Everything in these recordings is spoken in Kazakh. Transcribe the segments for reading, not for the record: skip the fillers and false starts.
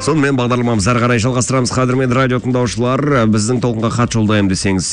Сонымен бағдарламамыз ары қарай жалғастырамыз. Қадірмен радио тыңдаушылар, біздің толқынға хат жолдайым десеңіз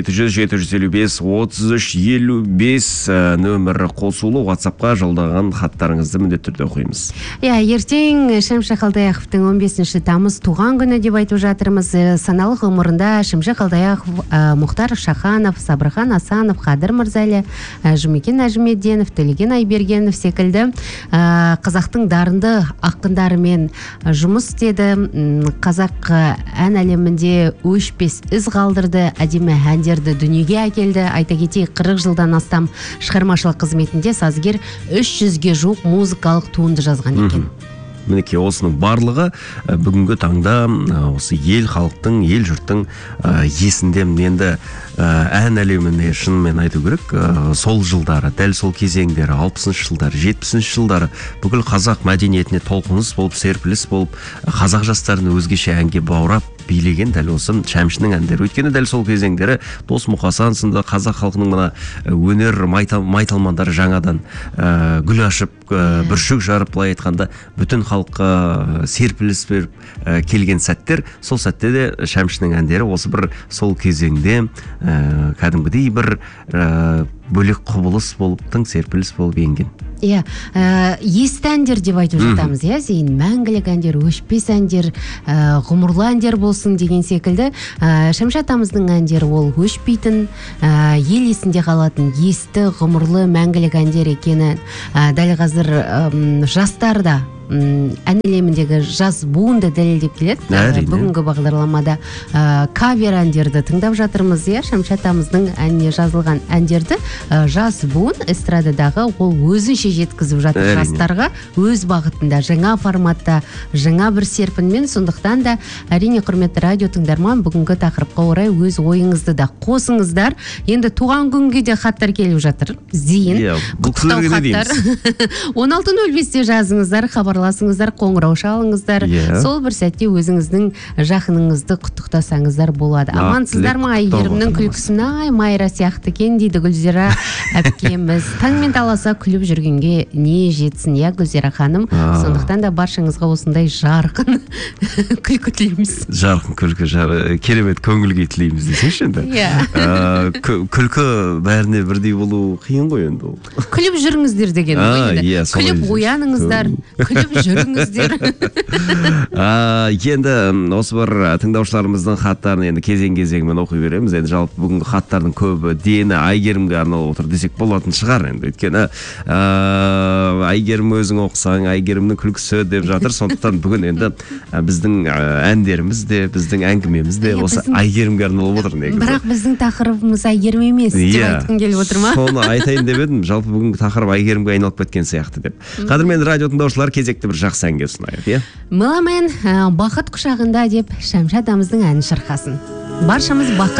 8700-755-3355 нөмірі қосулы WhatsApp-қа жолдаған хаттарыңызды міндетті түрде оқимыз. Ертең Шәмші Қалдаяқовтың 15 тамыз туған күні деп айтып жатырмыз. Саналы ғұмырында Шәмші Қалдаяқов, Мұхтар Шаханов, Сабырхан Асанов, Қадыр Мырзалы, Жұмекен Әжімеденов, Төлеген Айбергенов секілді қазақтың дарынды ақындарымен жұмыс істеді. Қазақ ән әлемінде өшпес із қалдырды, әдемі әндерді дүниеге әкелді. Айта кетейік, 40 жылдан астам шығармашылық қызметінде сазгер 300-ге жуық музыкалық туынды жазған екен. Мінекей осының барлығы бүгінгі таңда осы ел халықтың, ел жұрттың есінде. Енді ән әлеміне шынымен айту керек, сол жылдары, дәл сол кезеңдері, 60-шы жылдары, 70-шы жылдары бүкіл қазақ мәдениетіне толқыныс болып, серпіліс болып, қазақ жастарын өзгеше әнге баурап билеген дәл осы Шәмшінің әндері. Өйткені дәл сол кезеңдері Дос Мұқасан сынды қазақ халқының мына өнер майталмандары жаңадан гүл ашып, бүршік жарып, былай айтқанда бүтін халыққа серпіліс беріп келген сәттер. Сол сәтте де Шәмшінің әндері осы бір сол кезеңде кәдімгідей бір бөлек құбылыс болып, тың серпіліс болып енген. Есті әндер деп айтып жатамыз, Зейін, мәңгілік әндер, өшпес әндер, ғұмырлы әндер болсын деген секілді. Шәмші атамыздың әндері ол өшпейтін, ел есінде қалатын, есті, ғұмырлы, мәңгілік әндер екені дәл қазір жастар да ән әлеміндегі жас буынды дәлелдеп келеді. Бүгінгі бағдарламада кавер әндерді тыңдап жатырмыз. Шәмші атамыздың әніне жазылған әндерді жас буын эстрададағы ол өзінше жеткізіп жатыр жастарға, өз бағытында, жаңа форматта, жаңа бір серпінмен. Сондықтан да әрине құрметті радио тыңдарман, бүгінгі тақырыпқа орай өз ойыңызды да қосыңыздар. Енді туған күнге де хаттар келіп жатыр. Зейін, құттықтау хаттар 16:05-те жазыңыздар, хабарласыңыздар, қоңырау шалыңыздар. Сол бір сәтте өзіңіздің жақыныңызды құттықтасаңыздар болады. Амансыздар ма? Айгерімнің күлкісін, Майра сияқты кен дейді Гүлзира әпкеміз. Таңмен таласа күліп жүргенге не жетсін, Гүлзира ханым. Сондықтан да баршаңызға осындай жарқын күлкі тілейміз. Жарқын күлкі, керемет көңілге тілейміз десеңші енді. Күлкі бәріне бірдей болу қиын ғой енді. Күліп жүріңіздер деген. Күліп ояныңыздар, күліп жүріңіздер. Енді осы бір тыңдаушыларымыздың хаттарын енді кезең-кезеңмен оқи береміз. Енді жалпы бүгінгі хаттардың көбі дені Айгерімге арналып отыр десек болатын шығар енді. Өйткені Айгерім өзің оқысаң, Айгерімнің күлкісі деп жатыр. Сондықтан бүгін енді біздің әндеріміз де, біздің әңгімеміз де осы Айгерімге арналып отыр негізі. Бірақ біздің тақырыбымыз Айгерім емес деп айтқым келіп отыр ма? Соны айтайын деп едім. Жалпы бүгінгі тақырып Айгерімге айналып кеткен сияқты деп. Қадірмен радио тыңдаушылар, кезекті бір жақсы әнге ұсынайық. Мыламен бақыт құшағында деп Шәмші атамыздың әнін шырқасын. Баршамыз бақыт